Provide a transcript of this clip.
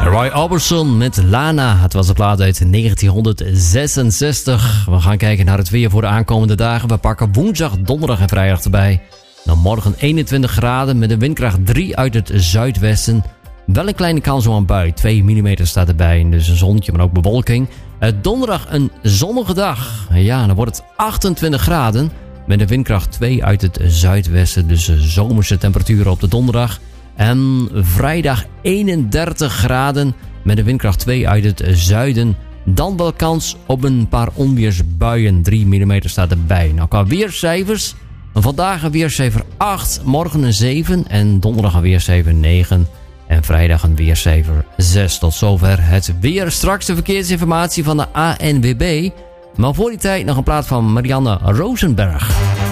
Roy Orbison met Lana. Het was een plaat uit 1966. We gaan kijken naar het weer voor de aankomende dagen. We pakken woensdag, donderdag en vrijdag erbij. Dan morgen 21 graden met een windkracht 3 uit het zuidwesten. Wel een kleine kans op een bui. 2 mm staat erbij. Dus een zonnetje, maar ook bewolking. Donderdag een zonnige dag. Ja, dan wordt het 28 graden. Met een windkracht 2 uit het zuidwesten. Dus zomerse temperaturen op de donderdag. En vrijdag 31 graden. Met een windkracht 2 uit het zuiden. Dan wel kans op een paar onweersbuien. 3 mm staat erbij. Nou, qua weercijfers. Vandaag een weercijfer 8. Morgen een 7. En donderdag een weercijfer 9. En vrijdag een weercijfer 6. Tot zover het weer. Straks de verkeersinformatie van de ANWB. Maar voor die tijd nog een plaat van Marianne Rosenberg.